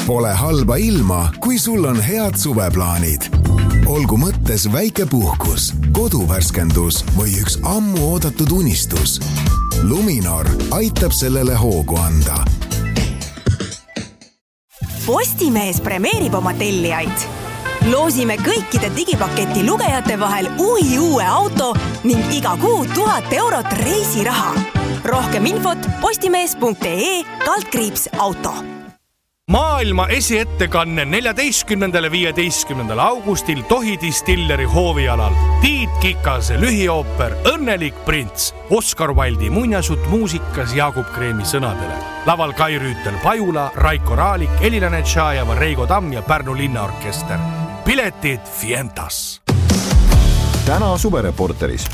Pole halba ilma, kui sul on head suveplaanid. Olgu mõttes väike puhkus, koduvärskendus või üks ammu oodatud unistus. Luminor aitab sellele hoogu anda. Postimees premeerib oma tellijaid. Loosime kõikide digipaketi lugejate vahel uue auto ning iga kuu 1000 eurot reisiraha. Rohkem infot postimees.ee/auto. Maailma esiettekanne 14.–15. augustil Tohi Distilleri hoovialal. Tiit Kikase lühiooper Õnnelik prints. Oskar Wilde'i muinasjutt muusikas Jaagup Kreemi sõnadele. Laval Kai Rüütel Pajula, Raiko Raalik, Elina Netšajeva, Reigo Tamm ja Pärnu linnaorkester. Piletid Fientas. Täna Suvereporteris.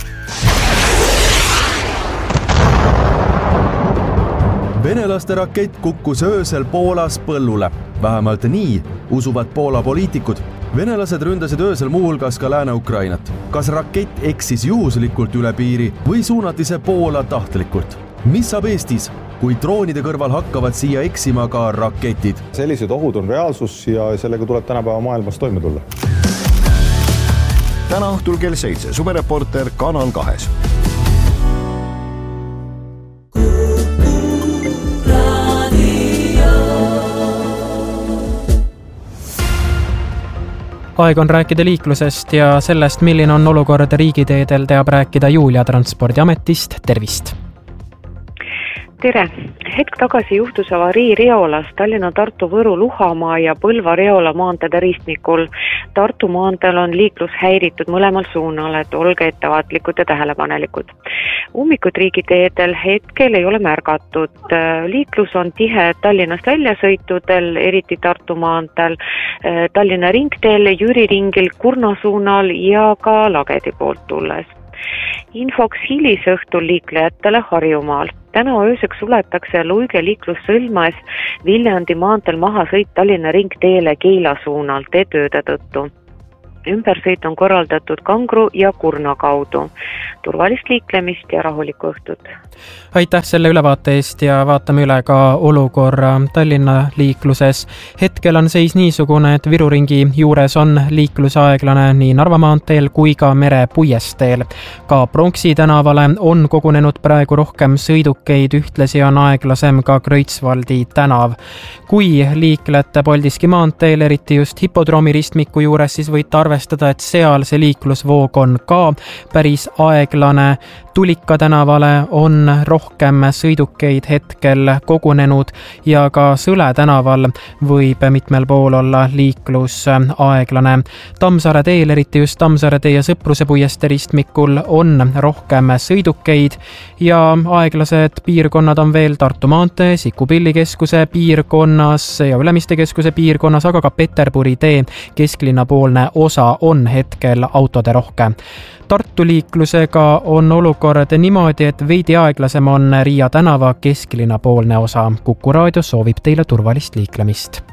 Venelaste rakett kukkus öösel Poolas põllule. Vähemalt nii usuvad Poola poliitikud. Venelased ründasid öösel muuhulgas ka Lääne-Ukrainat. Kas rakett eksis juhuslikult üle piiri või suunati see Poola tahtlikult? Mis saab Eestis, kui droonide kõrval hakkavad siia eksima ka raketid? Sellised ohud on reaalsus ja sellega tuleb tänapäeva maailmas toime tulla. Täna õhtul kell 7 Suvereporter Kanal 2. Aeg on rääkida liiklusest ja sellest, milline on olukord riigiteedel, teab rääkida Julia Transpordiametist. Tervist! Tere! Hetk tagasi juhtus avarii Reolas Tallinna, Tartu, Võru, Luhamaa ja Põlva Reola maanteede ristmikul. Tartu maanteel on liiklus häiritud mõlemal suunal, et olge ettevaatlikud ja tähelepanelikud. Ummikud riigiteedel hetkel ei ole märgatud. Liiklus on tihe Tallinnast väljasõitudel, eriti Tartu maanteel, Tallinna ringteel, Jüri ringil, Kurna suunal ja ka Lagedi poolt tulles. Infoks hilisõhtul liiklejatele Harjumaal. Täna ööseks suletakse Luige liiklussõlmes Viljandi maanteel mahasõit Tallinna ringteele Keila suunal teetööde tõttu. Ümbersõit on korraldatud Kangru ja Kurna kaudu. Turvalist liiklemist ja rahulikku õhtut. Aitäh selle ülevaate eest ja vaatame üle ka olukorra Tallinna liikluses. Hetkel on seis niisugune, et Viru ringi juures on liiklusaeglane nii Narva maanteel kui ka Mere puiesteel. Ka Pronksi tänavale on kogunenud praegu rohkem sõidukeid, ühtlasi on aeglasem ka Kreutzwaldi tänav. Kui liiklete Paldiski maanteel, eriti just hipodroomi ristmiku juures, siis võite arvestada, et seal see liiklusvoog on ka päris aeglane. Tulika tänavale on rohkem sõidukeid hetkel kogunenud ja ka Sõle tänaval võib mitmel pool olla liiklus aeglane. Tammsaare teel, eriti just Tammsaare tee ja Sõpruse puieste ristmikul on rohkem sõidukeid ja aeglased piirkonnad on veel Tartu maantee, Siku-Pilli keskuse piirkonnas ja Ülemiste keskuse piirkonnas, aga ka Peterburi tee kesklinnapoolne osa on hetkel autode rohke. Tartu liiklusega on olukord niimoodi, et veidi aeglasem on Riia tänava kesklinnapoolne osa. Kuku raadio soovib teile turvalist liiklemist.